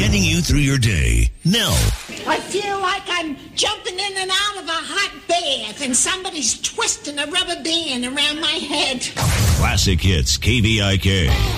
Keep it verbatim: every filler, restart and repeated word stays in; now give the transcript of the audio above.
guiding you through your day. Nell. I feel like I'm jumping in and out of a hot bath and somebody's twisting a rubber band around my head. Classic Hits, K V I K.